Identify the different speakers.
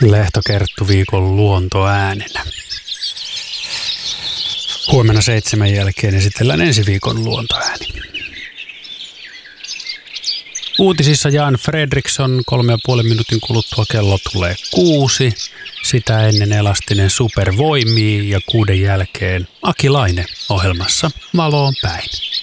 Speaker 1: Lehtokerttu viikon luontoäänenä. Huomenna 7 jälkeen esitellään ensi viikon luontoääni. Uutisissa Jan Fredriksson 3,5 minuutin kuluttua kello tulee 6. Sitä ennen Elastinen supervoimii ja 6 jälkeen Aki Laine ohjelmassa Valoon päin.